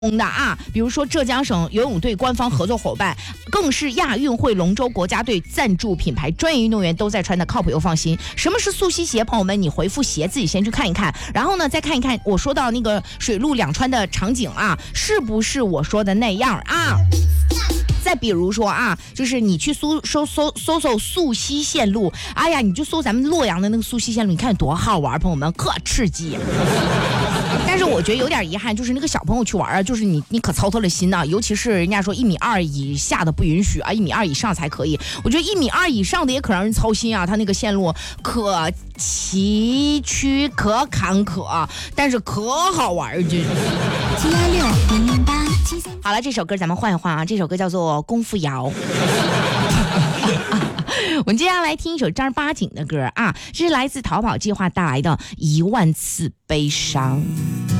的啊，比如说浙江省游泳队官方合作伙伴，更是亚运会龙舟国家队赞助品牌，专业运动员都在穿的，靠谱又放心。什么是速吸鞋？朋友们，你回复鞋自己先去看一看，然后呢再看一看我说到那个水陆两穿的场景啊，是不是我说的那样啊？再比如说啊，就是你去搜溯溪线路，哎呀，你就搜咱们洛阳的那个溯溪线路，你看多好玩，朋友们，可刺激。但是我觉得有点遗憾，就是那个小朋友去玩啊，就是你可操透了心呐，尤其是人家说1.2米以下的不允许啊，1.2米以上才可以。我觉得1.2米以上的也可让人操心啊，他那个线路可崎岖可坎坷，但是可好玩儿，这。好了，这首歌咱们换一换啊，这首歌叫做《功夫谣》。我们接下来听一首正儿八经的歌啊，这是来自逃跑计划带来的1万次悲伤。